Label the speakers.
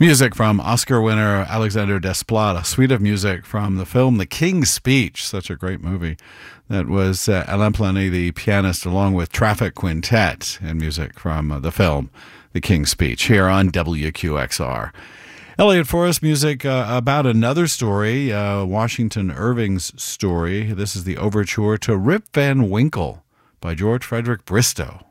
Speaker 1: Music from Oscar winner Alexander Desplat, a suite of music from the film The King's Speech, such a great movie. That was Alain Planey, the pianist, along with Traffic Quintet, and music from the film The King's Speech here on WQXR. Elliot Forrest, music about another story, Washington Irving's story. This is the overture to Rip Van Winkle by George Frederick Bristow.